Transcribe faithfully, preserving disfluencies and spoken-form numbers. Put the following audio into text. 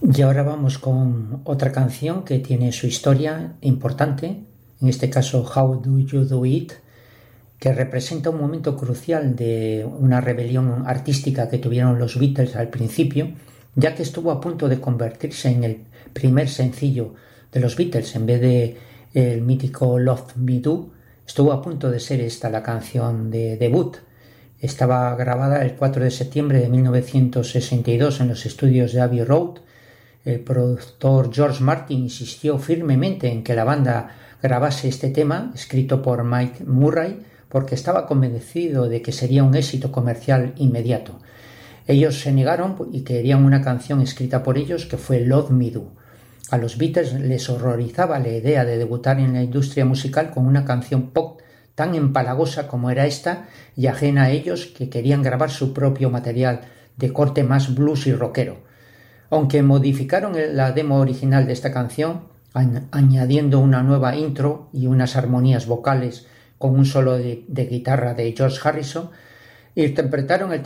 Y ahora vamos con otra canción que tiene su historia importante, en este caso How Do You Do It, que representa un momento crucial de una rebelión artística que tuvieron los Beatles al principio, ya que estuvo a punto de convertirse en el primer sencillo de los Beatles. En vez de el mítico Love Me Do, estuvo a punto de ser esta la canción de debut. Estaba grabada el cuatro de septiembre de mil novecientos sesenta y dos en los estudios de Abbey Road. El productor George Martin insistió firmemente en que la banda grabase este tema, escrito por Mike Murray, porque estaba convencido de que sería un éxito comercial inmediato. Ellos se negaron y querían una canción escrita por ellos que fue Love Me Do. A los Beatles les horrorizaba la idea de debutar en la industria musical con una canción pop tan empalagosa como era esta y ajena a ellos, que querían grabar su propio material de corte más blues y rockero. Aunque modificaron la demo original de esta canción, añadiendo una nueva intro y unas armonías vocales con un solo de, de guitarra de George Harrison, interpretaron el